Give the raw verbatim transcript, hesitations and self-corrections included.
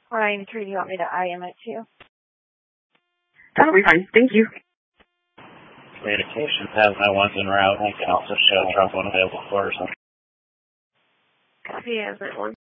Line three, do you want me to I M it too? That'll be fine. Thank you. Communications has my ones en route. I can also show drop one available for or something. Copy as it one.